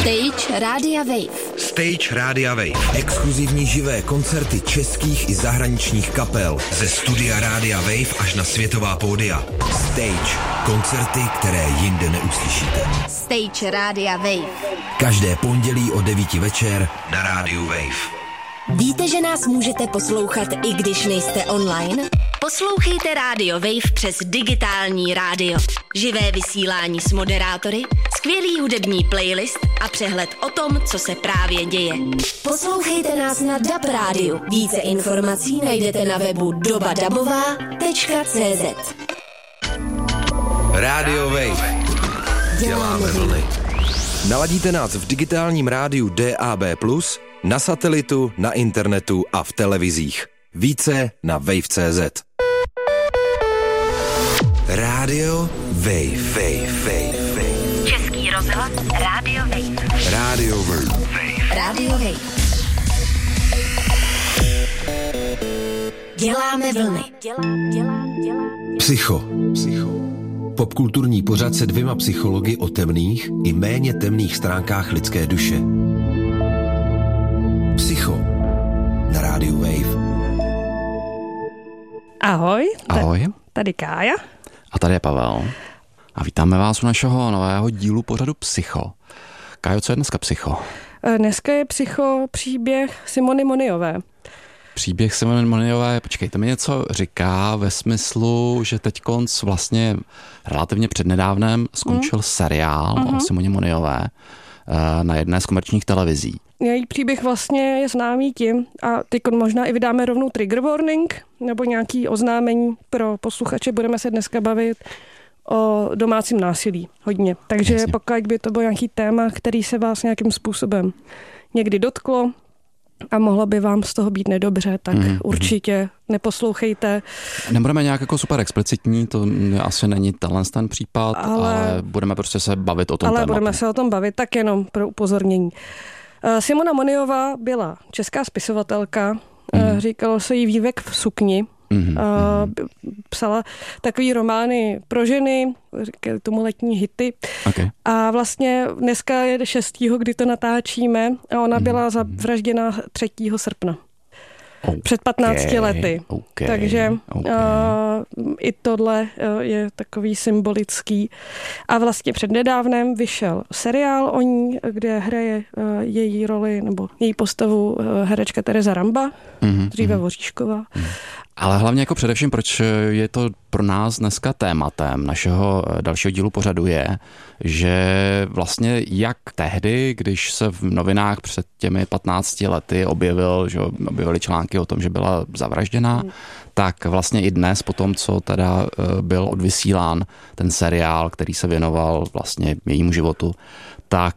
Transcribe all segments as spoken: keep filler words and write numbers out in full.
Stage Rádia Wave. Stage Rádia Wave. Exkluzivní živé koncerty českých i zahraničních kapel. Ze studia Rádia Wave až na světová pódia. Stage. Koncerty, které jinde neuslyšíte. Stage Rádia Wave. Každé pondělí o devíti večer na Rádiu Wave. Víte, že nás můžete poslouchat, i když nejste online? Poslouchejte Rádio Wave přes digitální rádio. Živé vysílání s moderátory, skvělý hudební playlist a přehled o tom, co se právě děje. Poslouchejte nás na D A B rádiu. Více informací najdete na webu doba dabová tečka cé zet. Rádio Wave. Děláme vlny. Naladíte nás v digitálním rádiu D A B plus, na satelitu, na internetu a v televizích. Více na wave tečka cé zet. Rádio Wave, Wave, Wave, Wave. Český rozhlas Rádio Wave. Rádio Wave. Rádio Wave. Děláme vlny. Psycho. Psycho. Popkulturní pořad se dvěma psychologi o temných i méně temných stránkách lidské duše. Psycho na Rádiu Wave. Ahoj. Ahoj. Tady Kája. A tady je Pavel. A vítáme vás u našeho nového dílu pořadu Psycho. Kájo, co je dneska Psycho? Dneska je Psycho příběh Simony Moniové. Příběh Simony Moniové, počkejte, mi něco říká ve smyslu, že teďkonc vlastně relativně přednedávnem skončil mm. seriál mm-hmm. o Simoně Moniové na jedné z komerčních televizí. Její příběh vlastně je známý tím, a teď možná i vydáme rovnou trigger warning, nebo nějaký oznámení pro posluchače. Budeme se dneska bavit o domácím násilí hodně. Takže Jasně. pokud by to byl nějaký téma, který se vás nějakým způsobem někdy dotklo a mohlo by vám z toho být nedobře, tak mm, určitě mm. neposlouchejte. Nebudeme nějak jako super explicitní, to asi není tenhle ten případ, ale, ale budeme prostě se bavit o tom ale tématu. Ale budeme se o tom bavit, tak jenom pro upozornění. Simona Moniová byla česká spisovatelka, mm. říkalo se jí Vývek v sukni. Mm. Psala takový romány pro ženy, říkali tomu letní hity. Okay. A vlastně dneska je šestého, kdy to natáčíme, a ona mm. byla zavražděna třetího srpna. Okay. Před patnácti lety. Okay. Takže okay. Uh, i tohle uh, je takový symbolický. A vlastně přednedávnem vyšel seriál o ní, kde hraje uh, její roli, nebo její postavu uh, herečka Tereza Ramba, mm-hmm. dříve Voříšková. Mm. Ale hlavně jako především, proč je to pro nás dneska tématem našeho dalšího dílu pořadu je, že vlastně jak tehdy, když se v novinách před těmi patnácti lety objevil, že objevily články o tom, že byla zavražděná, mm. tak vlastně i dnes po tom, co teda byl odvysílán ten seriál, který se věnoval vlastně jejímu životu, tak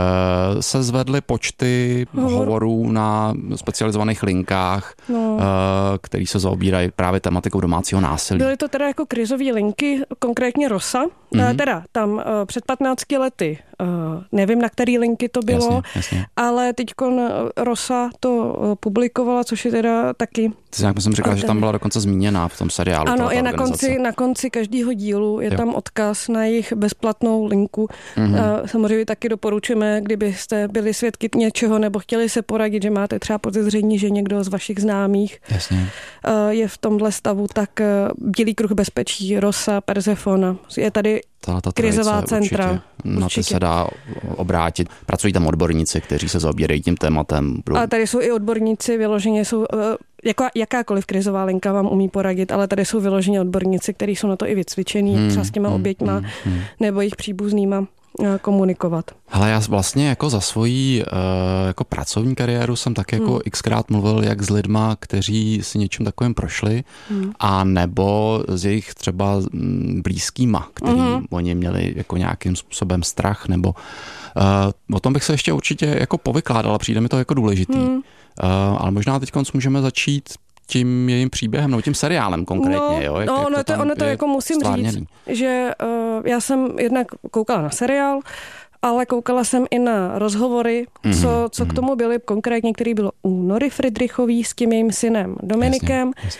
se zvedly počty hovorů na specializovaných linkách, no. který se zaobírají právě tematikou domácího násilí. Byly to teda jako krizové linky, konkrétně Rosa, mm-hmm. teda tam před patnácti lety, nevím, na který linky to bylo, jasně, jasně. ale teďkon Rosa to publikovala, což je teda taky... Ty jak jsem říkala, že tam byla dokonce zmíněná v tom seriálu. Ano, je na konci, na konci každého dílu je jo. tam odkaz na jejich bezplatnou linku. Mm-hmm. Samozřejmě taky doporučujeme, kdybyste byli svědky něčeho nebo chtěli se poradit, že máte třeba podezření, že někdo z vašich známých Jasně. je v tomhle stavu, tak Bílý kruh bezpečí, Rosa, Persefona. Je tady ta krizová centra. Určitě. Na ty se dá obrátit. Pracují tam odborníci, kteří se zaobírají tím tématem. A tady jsou i odborníci, vyloženě jsou, jako jakákoliv krizová linka vám umí poradit, ale tady jsou vyloženě odborníci, kteří jsou na to i vycvičení, hmm, třeba s těma hmm, oběťma hmm, hmm. nebo jejich příbuznýma komunikovat. Hele, já vlastně jako za svoji uh, jako pracovní kariéru jsem tak jako hmm. xkrát mluvil jak s lidma, kteří si něčím takovým prošli, hmm. a nebo s jejich třeba blízkýma, který hmm. oni měli jako nějakým způsobem strach, nebo uh, o tom bych se ještě určitě jako povykládala, přijde mi to jako důležitý. Hmm. Uh, ale možná teď můžeme začít tím jejím příběhem, no tím seriálem konkrétně, no, jo? Jak, no, jak ono to, ono to jako musím stvárněný. říct, že uh, já jsem jednak koukala na seriál, ale koukala jsem i na rozhovory, mm-hmm. co, co mm-hmm. k tomu byly konkrétně, který byl u Nory Fridrichový s tím jejím synem Dominikem, jasně, jasně.